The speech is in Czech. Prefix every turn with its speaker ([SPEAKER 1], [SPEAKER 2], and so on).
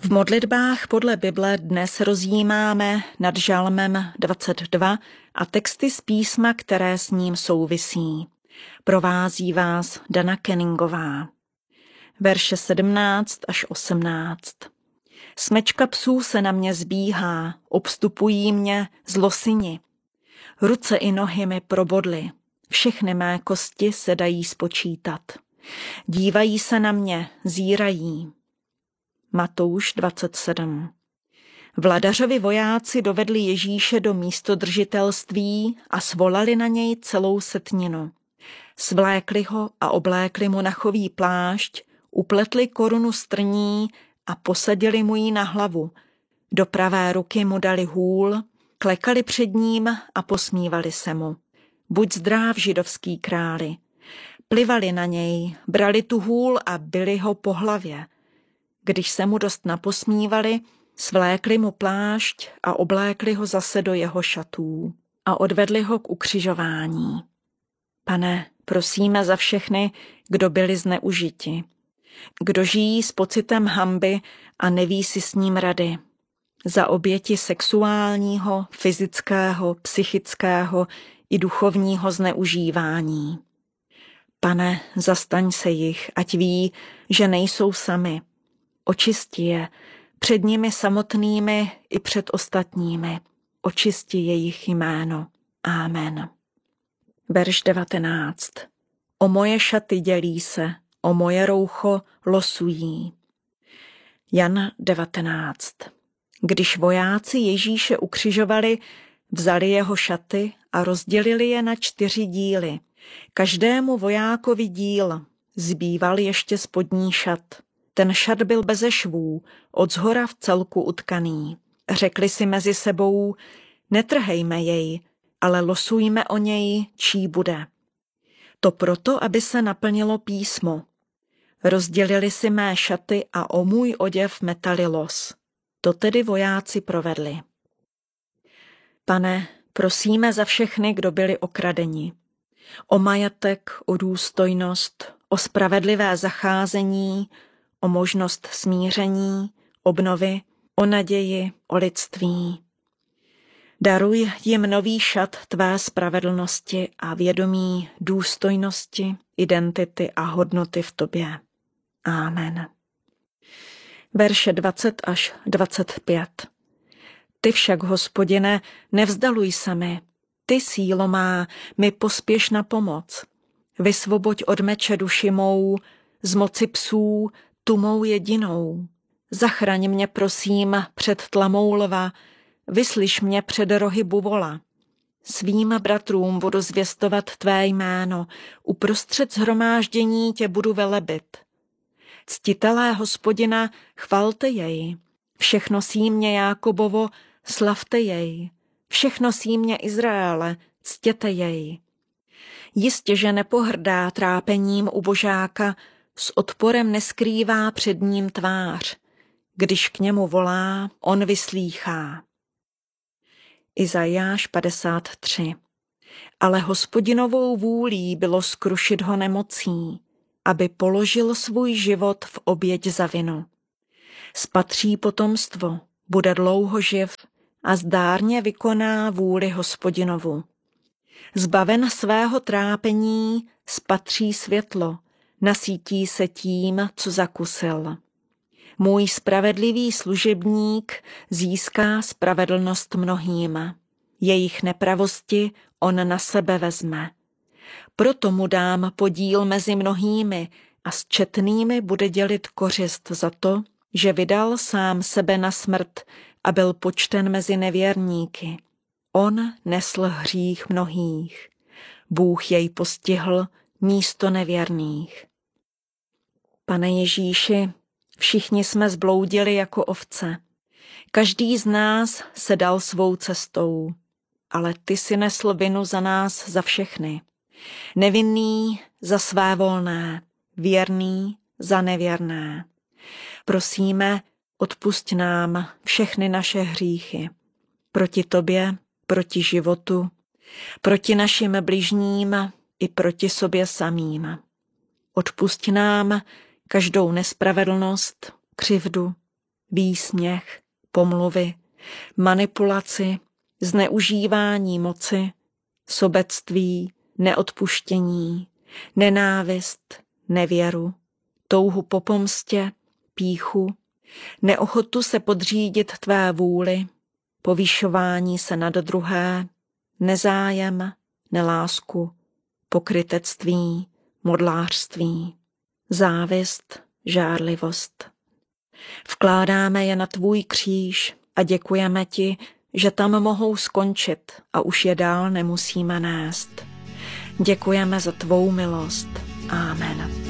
[SPEAKER 1] V modlitbách podle Bible dnes rozjímáme nad žalmem 22 a texty z písma, které s ním souvisí. Provází vás Dana Kenningová. Verše 17 až 18. Smečka psů se na mě zbíhá, obstupují mě zlosini. Ruce i nohy mi probodly, všechny mé kosti se dají spočítat. Dívají se na mě, zírají. Matouš 27. Vladařovi vojáci dovedli Ježíše do místodržitelství a svolali na něj celou setninu. Svlékli ho a oblékli mu nachový plášť, upletli korunu strní a posadili mu ji na hlavu. Do pravé ruky mu dali hůl, klekali před ním a posmívali se mu. Buď zdrav, židovský králi. Plivali na něj, brali tu hůl a bili ho po hlavě. Když se mu dost naposmívali, svlékli mu plášť a oblékli ho zase do jeho šatů a odvedli ho k ukřižování. Pane, prosíme za všechny, kdo byli zneužiti, kdo žijí s pocitem hanby a neví si s ním rady, za oběti sexuálního, fyzického, psychického i duchovního zneužívání. Pane, zastaň se jich, ať ví, že nejsou sami. Očisti je před nimi samotnými i před ostatními. Očisti jejich jméno. Amen. Verš 19. O moje šaty dělí se, o moje roucho losují. Jan 19. Když vojáci Ježíše ukřižovali, vzali jeho šaty a rozdělili je na 4 díly. Každému vojákovi díl, zbýval ještě spodní šat. Ten šat byl beze švů, odzhora v celku utkaný. Řekli si mezi sebou, netrhejme jej, ale losujme o něj, čí bude. To proto, aby se naplnilo písmo. Rozdělili si mé šaty a o můj oděv metali los. To tedy vojáci provedli. Pane, prosíme za všechny, kdo byli okradeni. O majetek, o důstojnost, o spravedlivé zacházení, o možnost smíření, obnovy, o naději, o lidství. Daruj jim nový šat tvé spravedlnosti a vědomí důstojnosti, identity a hodnoty v tobě. Amen. Verše 20 až 25. Ty však, Hospodine, nevzdaluj se mi. Ty, sílo má, mi pospěš na pomoc. Vysvoboď od meče duši mou, z moci psů, tu mou jedinou. Zachraň mě, prosím, před tlamou lva, vyslyš mě před rohy buvola. Svým bratrům budu zvěstovat tvé jméno, uprostřed shromáždění tě budu velebit. Ctitelé Hospodina, chvalte jej. Všechno símě Jákobovo, slavte jej. Všechno símě Izraele, ctěte jej. Jistě, že nepohrdá trápením ubožáka, s odporem neskrývá před ním tvář. Když k němu volá, on vyslýchá. Izajáš 53. Ale Hospodinovou vůlí bylo skrušit ho nemocí, aby položil svůj život v oběť za vinu. Spatří potomstvo, bude dlouho živ a zdárně vykoná vůli Hospodinovu. Zbaven svého trápení spatří světlo, nasítí se tím, co zakusil. Můj spravedlivý služebník získá spravedlnost mnohým. Jejich nepravosti on na sebe vezme. Proto mu dám podíl mezi mnohými a s četnými bude dělit kořist za to, že vydal sám sebe na smrt a byl počten mezi nevěrníky. On nesl hřích mnohých. Bůh jej postihl místo nevěrných. Pane Ježíši, všichni jsme zbloudili jako ovce. Každý z nás se dal svou cestou, ale ty si nesl vinu za nás, za všechny. Nevinný za svévolné, věrný za nevěrné. Prosíme, odpusť nám všechny naše hříchy. Proti tobě, proti životu, proti našim bližním i proti sobě samým. Odpusť nám každou nespravedlnost, křivdu, výsměch, pomluvy, manipulaci, zneužívání moci, sobectví, neodpuštění, nenávist, nevěru, touhu po pomstě, pýchu, neochotu se podřídit tvé vůli, povýšování se nad druhé, nezájem, nelásku, pokrytectví, modlářství, závist, žárlivost. Vkládáme je na tvůj kříž a děkujeme ti, že tam mohou skončit a už je dál nemusíme nést. Děkujeme za tvou milost. Amen.